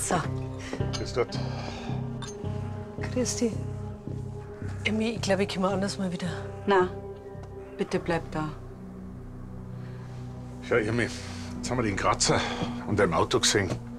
So. Grüß Gott. Christi. Emmy, ich glaube, ich komme anders mal wieder. Na, bitte bleib da. Schau, Irmi, jetzt haben wir den Kratzer und im Auto gesehen.